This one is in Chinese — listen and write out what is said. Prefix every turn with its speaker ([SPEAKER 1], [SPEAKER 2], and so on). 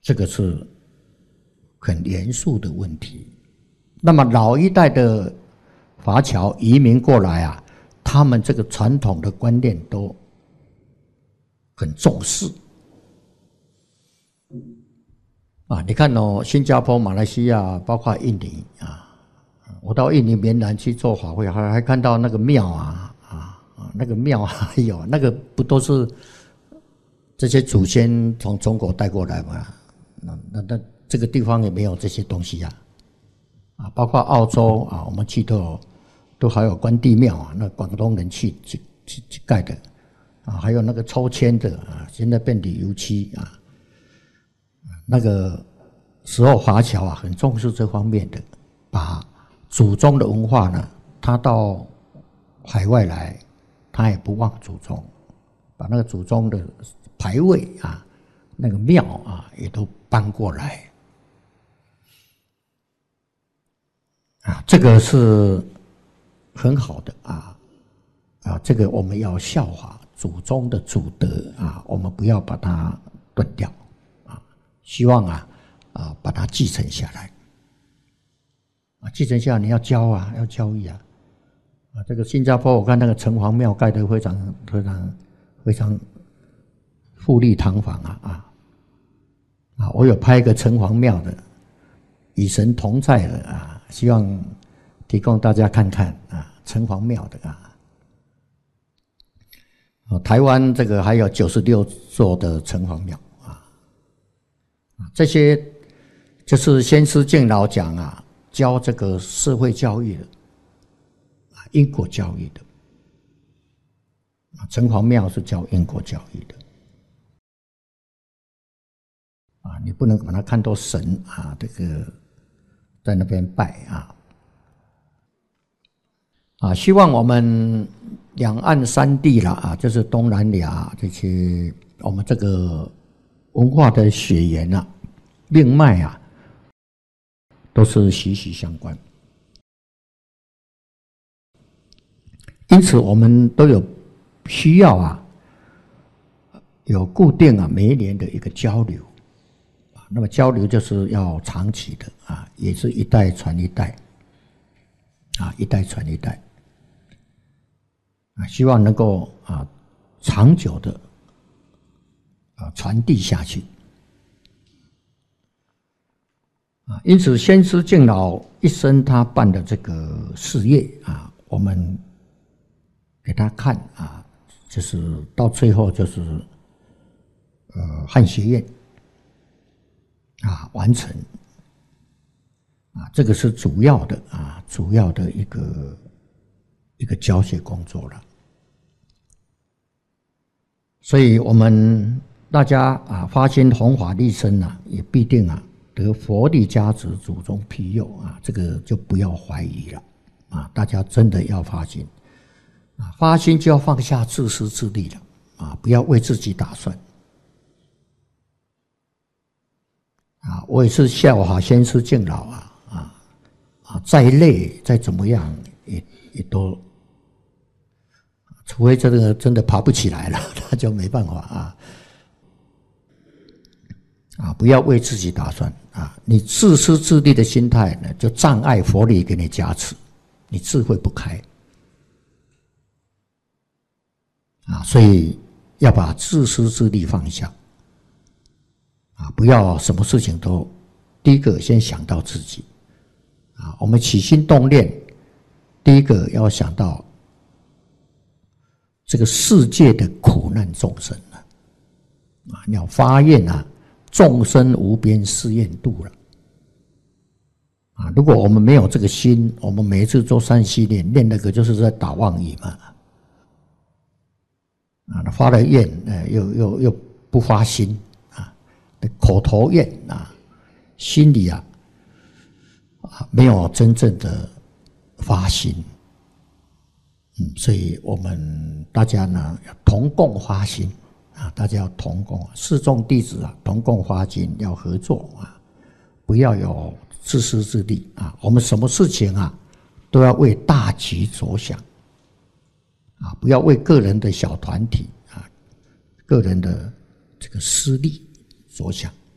[SPEAKER 1] 这个是很严肃的问题。那么老一代的华侨移民过来啊，他们这个传统的观念都很重视啊。你看哦，新加坡、马来西亚，包括印尼啊，我到印尼棉兰去做法会，还看到那个庙那个庙还有那个不都是这些祖先从中国带过来吗？那这个地方也没有这些东西啊，包括澳洲啊，我们去都还有关帝庙啊，那广东人去盖的啊，还有那个抽签的啊，现在变旅游区啊。那个时候华侨啊很重视这方面的，把祖宗的文化呢，他到海外来，他也不忘祖宗，把那个祖宗的牌位啊，那个庙啊，也都搬过来啊，这个是很好的这个我们要效法祖宗的祖德啊，我们不要把它断掉啊，希望把它继承下来继承下来你要教要教育这个新加坡我看那个城隍庙盖得非常富丽堂皇我有拍一个城隍庙的与神同在的希望提供大家看看城隍庙的台湾这个还有96座的城隍庙这些就是先师敬老讲教这个社会教育的因果教育的城隍庙是教因果教育的你不能把它看作神这个在那边拜希望我们两岸三地啦就是东南亚这些我们这个文化的血缘命脉都是息息相关。因此我们都有需要有固定每一年的一个交流那么交流就是要长期的也是一代传一代一代传一代希望能够长久的传递下去因此先师敬老一生他办的这个事业我们给他看就是到最后就是汉学院完成这个是主要的一个教学工作了。所以我们大家发心弘法利生也必定得佛力加持，祖宗庇佑这个就不要怀疑了大家真的要发心发心就要放下自私自利了不要为自己打算我也是效法先师敬老再累再怎么样也都，除非这个真的爬不起来了，那就没办法不要为自己打算你自私自利的心态呢，就障碍佛力给你加持，你智慧不开所以要把自私自利放下不要什么事情都第一个先想到自己我们起心动念，第一个要想到这个世界的苦难众生你要发愿众生无边誓愿度了如果我们没有这个心，我们每一次做三系列念那个就是在打妄语嘛发了愿又不发心口头愿心里没有真正的发心所以我们大家呢要同共发心大家要同共四众弟子同共发心，要合作不要有自私自利我们什么事情都要为大局着想不要为个人的小团体个人的这个私利着想